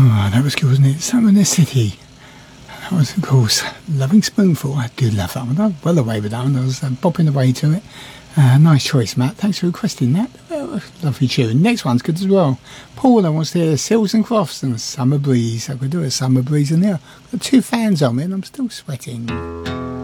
Oh, that was good, wasn't it? Summer in the City. That was, of course, Loving Spoonful. I do love that one. I'm well away with that one. I was bopping away to it. Nice choice, Matt. Thanks for requesting that. Lovely tune. Next one's good as well. Paula wants to hear Sills and Crofts and Summer Breeze. I could do a Summer Breeze in there. Got 2 fans on me and I'm still sweating.